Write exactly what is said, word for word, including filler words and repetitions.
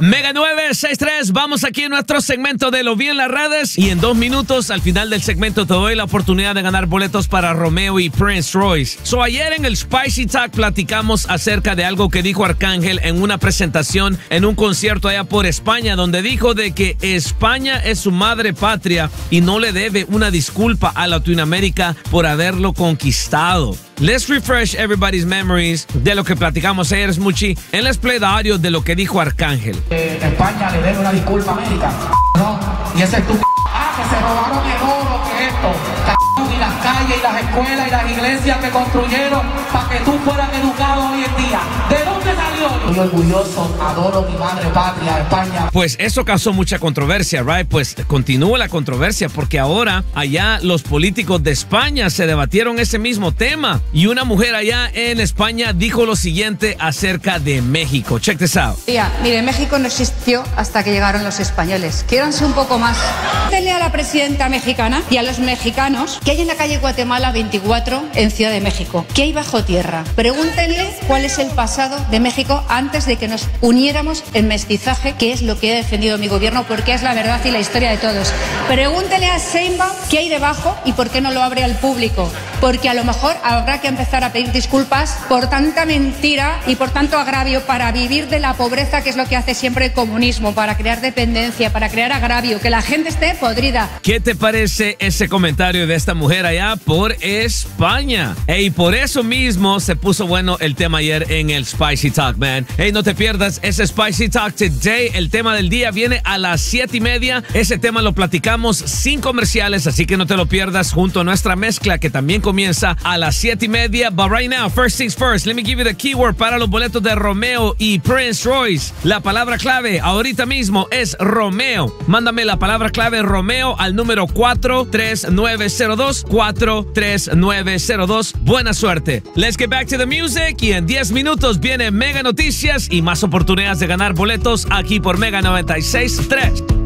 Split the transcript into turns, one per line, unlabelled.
Mega nueve seis tres, vamos aquí en nuestro segmento de Lo Vi en las redes. Y en dos minutos, al final del segmento, te doy la oportunidad de ganar boletos para Romeo y Prince Royce. So, ayer en el Spicy Talk platicamos acerca de algo que dijo Arcángel en una presentación en un concierto allá por España, donde dijo de que España es su madre patria y no le debe una disculpa a Latinoamérica por haberlo conquistado. Let's refresh everybody's memories de lo que platicamos ayer, Smoochie. En Let's Play the audio de lo que dijo Arcángel.
Eh, España le debe una disculpa a América, ¿no? Y ese es tu... Ah, que se robaron el oro, que esto... Y las calles, y las escuelas, y las iglesias que construyeron para que tú fueras educado hoy en día. ¿De dónde salió? Estoy orgulloso, adoro mi madre patria, España.
Pues eso causó mucha controversia, right? Pues continúa la controversia porque ahora allá los políticos de España se debatieron ese mismo tema. Y una mujer allá en España dijo lo siguiente acerca de México. Check this out.
Mira, mire, México no existió hasta que llegaron los españoles. Quiéranse un poco más. Dile a la presidenta mexicana y a los mexicanos que hay en la calle Guatemala veinticuatro en Ciudad de México. ¿Qué hay bajo tierra? Pregúntenle cuál es el pasado de México antes de que nos uniéramos en mestizaje, que es lo que ha defendido mi gobierno, porque es la verdad y la historia de todos. Pregúntenle a Sheinbaum qué hay debajo y por qué no lo abre al público. Porque a lo mejor habrá que empezar a pedir disculpas por tanta mentira y por tanto agravio para vivir de la pobreza, que es lo que hace siempre el comunismo, para crear dependencia, para crear agravio, que la gente esté podrida.
¿Qué te parece ese comentario de esta mujer allá por España? Y por eso mismo se puso bueno el tema ayer en el Spicy Talk, man. Hey, no te pierdas ese Spicy Talk today. El tema del día viene a las siete y media. Ese tema lo platicamos sin comerciales, así que no te lo pierdas junto a nuestra mezcla que también comienza a las siete y media. But right now, first things first, let me give you the keyword para los boletos de Romeo y Prince Royce. La palabra clave ahorita mismo es Romeo. Mándame la palabra clave Romeo al número cuatro tres nueve cero dos, cuatro tres nueve cero dos. Buena suerte. Let's get back to the music y en diez minutos viene Mega Noticias y más oportunidades de ganar boletos aquí por Mega noventa y seis punto tres.